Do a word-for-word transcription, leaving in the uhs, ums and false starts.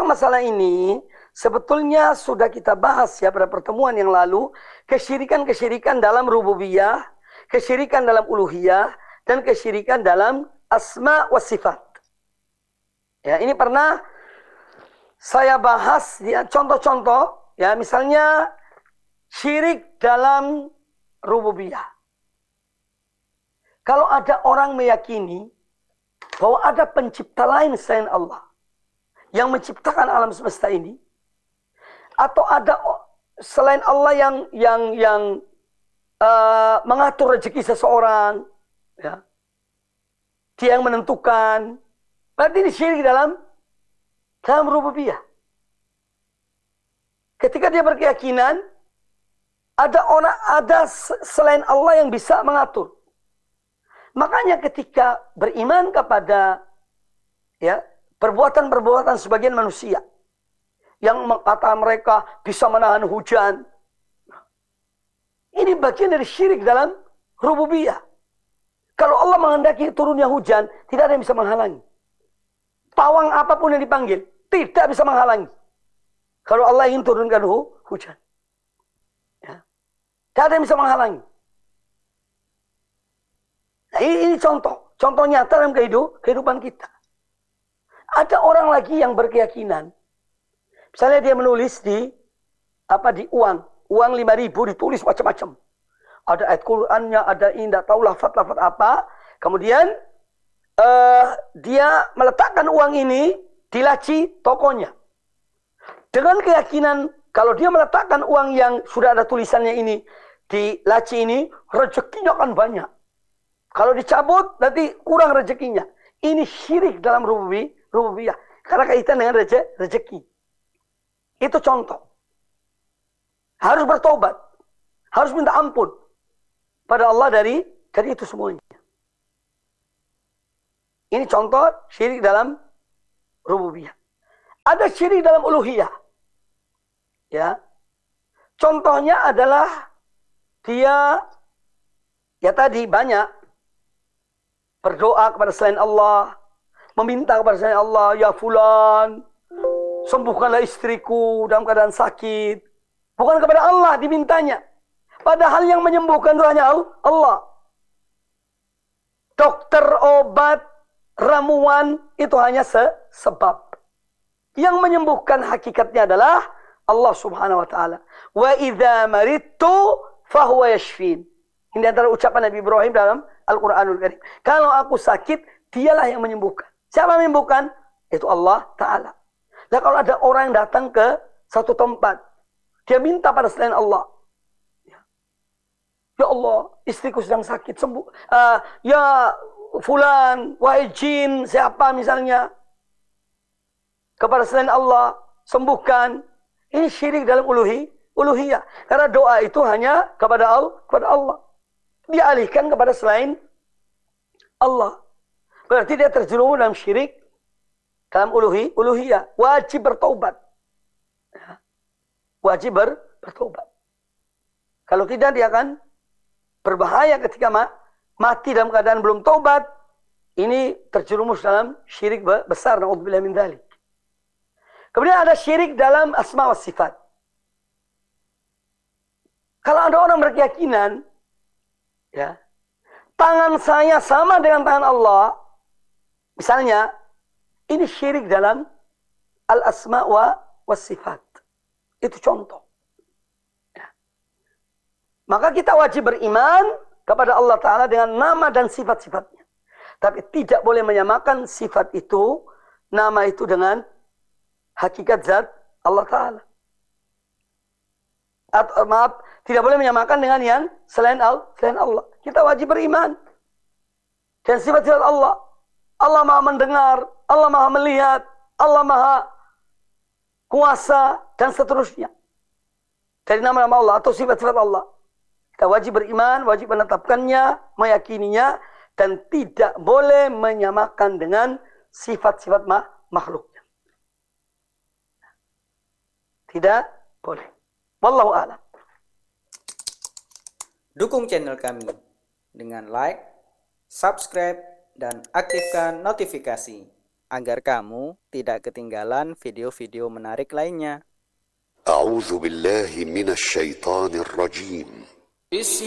tentang masalah ini, sebetulnya sudah kita bahas ya pada pertemuan yang lalu, kesyirikan-kesyirikan dalam rububiyah, kesyirikan dalam uluhiyah, dan kesyirikan dalam asma wa sifat. Ya, ini pernah saya bahas ya, contoh-contoh, ya misalnya syirik dalam rububiyah. Kalau ada orang meyakini bahwa ada pencipta lain selain Allah yang menciptakan alam semesta ini, atau ada selain Allah yang yang yang uh, mengatur rezeki seseorang, ya, dia yang menentukan, berarti ini syirik dalam dalam rububiyah. Ketika dia berkeyakinan ada orang, ada selain Allah yang bisa mengatur. Makanya ketika beriman kepada ya perbuatan-perbuatan sebagian manusia yang kata mereka bisa menahan hujan, ini bagian dari syirik dalam rububiyah. Kalau Allah menghendaki turunnya hujan, tidak ada yang bisa menghalangi. Pawang apapun yang dipanggil tidak bisa menghalangi. Kalau Allah ingin turunkan hu, hujan, ya, tidak ada yang bisa menghalangi. Nah, ini, ini contoh, contoh nyata dalam kehidupan, kehidupan kita. Ada orang lagi yang berkeyakinan, misalnya dia menulis di apa di uang, uang lima ribu ditulis macam-macam. Ada ayat Qur'annya, ada ini, tidak tahu lafaz-lafaz apa. Kemudian uh, dia meletakkan uang ini di laci tokonya. Dengan keyakinan kalau dia meletakkan uang yang sudah ada tulisannya ini di laci ini, rezekinya akan banyak. Kalau dicabut nanti kurang rezekinya. Ini syirik dalam rububiyah. Rububiyah. Karena kaitan dengan reze, rezeki. Itu contoh. Harus bertobat. Harus minta ampun pada Allah dari, dari itu semuanya. Ini contoh syirik dalam rububiyah. Ada syirik dalam uluhiyah. Ya. Contohnya adalah dia ya tadi banyak berdoa kepada selain Allah, meminta kepada selain Allah, ya fulan, sembuhkanlah istriku dalam keadaan sakit. Bukan kepada Allah dimintanya. Padahal yang menyembuhkan itu hanya Allah. Dokter, obat, ramuan itu hanya se sebab. Yang menyembuhkan hakikatnya adalah Allah Subhanahu wa taala. Wa idza maridtu fahuwa yashfin. Ini antara ucapan Nabi Ibrahim dalam Al-Qur'anul Karim. Kalau aku sakit, dialah yang menyembuhkan. Siapa yang menyembuhkan? Itu Allah Ta'ala. Nah kalau ada orang yang datang ke satu tempat, dia minta pada selain Allah. Ya Allah, istriku sedang sakit, sembuh. Uh, ya fulan, wahai jin, siapa misalnya. Kepada selain Allah, sembuhkan. Ini syirik dalam uluhi, uluhiyah. Karena doa itu hanya kepada Allah, kepada Allah. Dialihkan kepada selain Allah. Berarti dia terjerumus dalam syirik dalam uluhi, uluhiyah. Wajib bertaubat. Wajib ber, bertaubat. Kalau tidak dia akan berbahaya ketika ma, mati dalam keadaan belum taubat. Ini terjerumus dalam syirik besar. Na'udzubillah min dzalik. Kemudian ada syirik dalam asma wa sifat. Kalau ada orang berkeyakinan, ya, tangan saya sama dengan tangan Allah, misalnya, ini syirik dalam al-asma wa sifat. Itu contoh. Ya. Maka kita wajib beriman kepada Allah Ta'ala dengan nama dan sifat-sifatnya. Tapi tidak boleh menyamakan sifat itu, nama itu dengan hakikat zat Allah Ta'ala. Atau, maaf, tidak boleh menyamakan dengan yang selain Allah. Selain Allah. Kita wajib beriman. Dan sifat-sifat Allah. Allah maha mendengar, Allah maha melihat, Allah maha kuasa, dan seterusnya. Dari nama-nama Allah atau sifat-sifat Allah. Kita wajib beriman, wajib menetapkannya, meyakininya, dan tidak boleh menyamakan dengan sifat-sifat makhluk. Tidak boleh. Wallahu a'lam. Dukung channel kami dengan like, subscribe, dan aktifkan notifikasi agar kamu tidak ketinggalan video-video menarik lainnya. A'udzu billahi minasy syaithanir rajim.